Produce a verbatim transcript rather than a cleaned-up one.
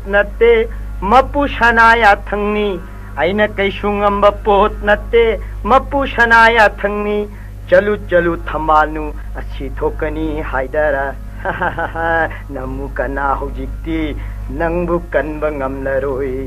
नत्ते मपु Sanaya थंगनी अइना कैसु ngamba पोत नत्ते मपु सनाया थंगनी चलु चलु थमानु असि थोकनी हाइदरा नमु कना हौजिक्ति नंगबु कनबा ngamnaरोई